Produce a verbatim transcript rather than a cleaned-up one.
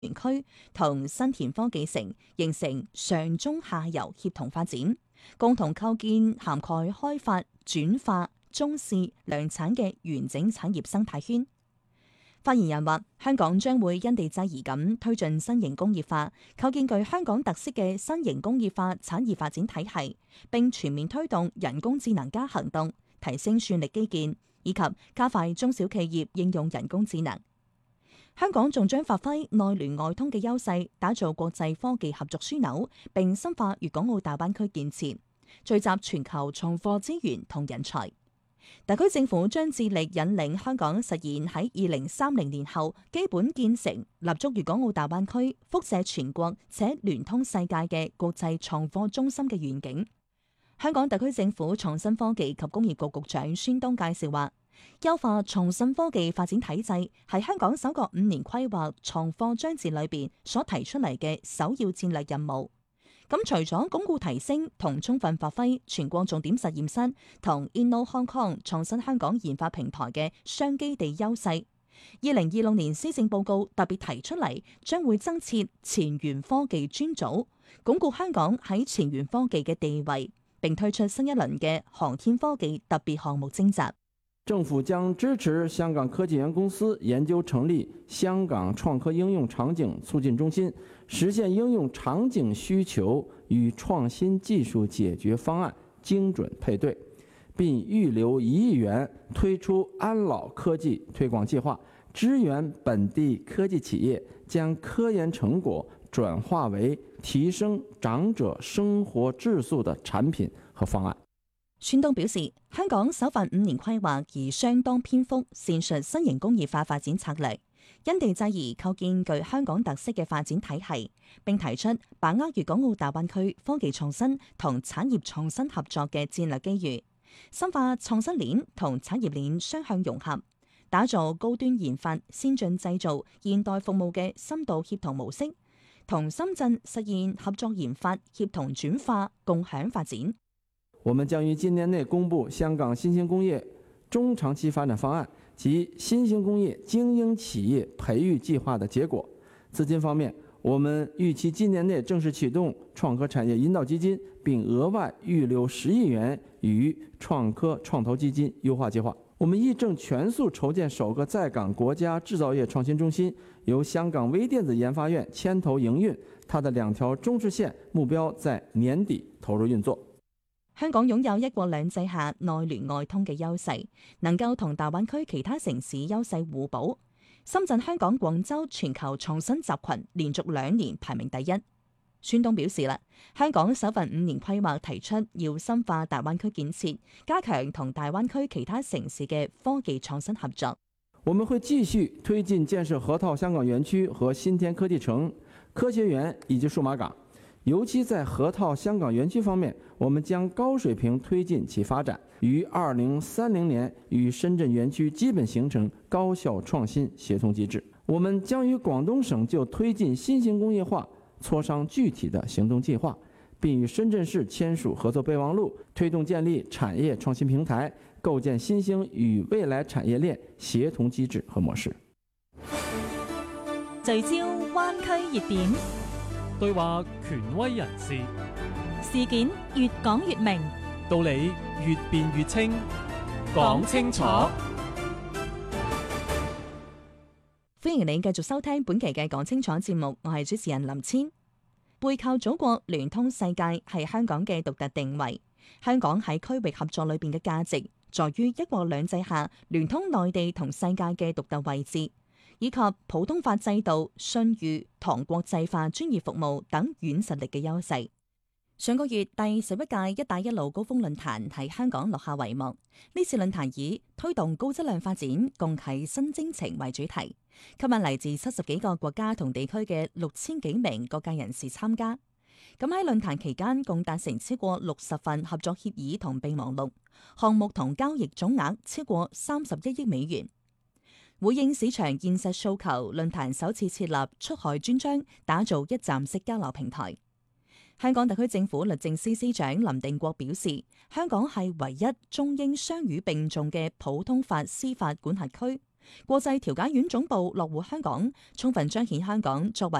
園區同新田科技城，形成上中下游協同發展，共同構建涵蓋開發、轉化、中試、量產嘅完整產業生態圈。發言人話：香港將會因地制宜咁推進新型工業化，構建具香港特色嘅新型工業化產業發展體系，並全面推動人工智能加行動，提升算力基建，以及加快中小企業應用人工智能。香港仲將發揮內聯外通嘅優勢，打造國際科技合作樞紐，並深化粵港澳大灣區建設，聚集全球創科資源同人才。特區政府將致力引領香港實現喺二零三零年後基本建成立足粵港澳大灣區、輻射全國且聯通世界嘅國際創科中心嘅願景。香港特區政府創新科技及工業局局長孫東介紹話，優化創新科技發展體制係香港首個五年規劃創科章節裏邊所提出嚟嘅首要戰略任務。咁除咗鞏固提升同充分發揮全國重點實驗室同 Inno Hong Kong 創新香港研發平台嘅雙基地優勢，二零二六年施政報告特別提出嚟，將會增設前沿科技專組，鞏固香港喺前沿科技嘅地位，並推出新一輪嘅航天科技特別項目徵集。 政府將支持香港科技園公司研究成立香港創科應用場景促進中心，實現應用場景需求與創新技術解決方案精準配對，並預留一億元推出安老科技推廣計劃，支援本地科技企業將科研成果轉化為提升長者生活質素的產品和方案。 孫東表示，香港首份五年規劃而相當篇幅闡述新型工業化發展策略，因地制宜構建具香港特色嘅發展體系，並提出把握粵港澳大灣區科技創新同產業創新合作嘅戰略機遇，深化創新鏈同產業鏈雙向融合，打造高端研發、先進製造、現代服務嘅深度協同模式，同深圳實現合作研發、協同轉化、共享發展。 我們將於今年內公布香港新興工業中長期發展方案及新興工業精英企業培育計劃的結果。資金方面，我們預期今年內正式啟動創科產業引導基金，並額外預留十億元於創科創投基金優化計劃。我們亦正全速籌建首個在港國家製造業創新中心，由香港微電子研發院牽頭營運，它的兩條中支線目標在年底投入運作。 香港擁有一國兩制下內聯外通嘅優勢，能夠同大灣區其他城市優勢互補。深圳、香港、廣州全球創新集群連續兩年排名第一。孫東表示啦，香港首份五年規劃提出要深化大灣區建設，加強同大灣區其他城市嘅科技創新合作。 我們會繼續推進建設河套香港園區和新田科技城、科學園以及數碼港。尤其在河套香港園區方面，我們將高水平推進其發展，於二零三零年與深圳園區基本形成高效創新協同機制。我們將與廣東省就推進新型工業化磋商具體的行動計劃，並與深圳市簽署合作備忘錄，推動建立產業創新平台，構建新興與未來產業鏈協同機制和模式。 聚焦灣區熱點， 對話權威人士， 事件越講越明， 道理越辯越清，講清楚。 歡迎你繼續收聽本期嘅講清楚節目，我係主持人林千。背靠祖國，聯通世界係香港嘅獨特定位。香港喺區域合作裏邊嘅價值，在於一國兩制下聯通內地同世界嘅獨特位置，以及普通法制度、信譽同國際化專業服務等軟實力嘅優勢。上個月第十一屆一帶一路高峰論壇喺香港落下帷幕。呢次論壇以推動高質量發展，共啟新征程為主題，吸引嚟自七十幾個國家同地區嘅六千幾名各界人士參加。咁喺論壇期間，共達成超過六十份合作協議同備忘錄，項目同交易總額超過三十一億美元。回應市場現實訴求，論壇首次設立出海專章，打造一站式交流平台。香港特區政府律政司司長林定國表示，香港係唯一中英雙語並重嘅普通法司法管轄區， 國際調解院總部落戶香港，充分彰顯香港作為